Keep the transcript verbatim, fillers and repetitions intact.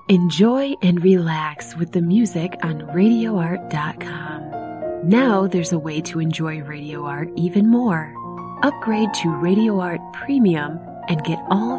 Enjoy and relax with the music on radio art dot com. Now there's a way to enjoy Radio Art even more. Upgrade to Radio Art Premium and get all